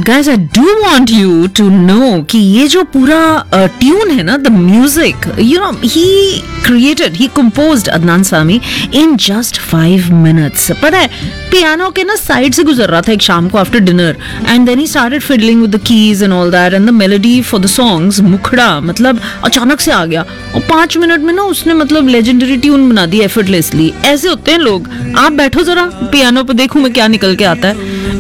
guys, I do want you to know कि ये जो पूरा ट्यून है ना, the music, you know, he composed Adnan Sami in just 5 minutes. पता है पियानो के ना साइड से गुजर रहा था एक शाम को after dinner, and then he started fiddling with the keys and all that, and the melody for the songs मुखड़ा मतलब अचानक से आ गया, और 5 मिनट में ना उसने मतलब लेजेंडरी ट्यून बना दी एफर्टलेसली. ऐसे होते हैं लोग. आप बैठो जरा पियानो पे, देखूं मैं क्या निकल के आता है.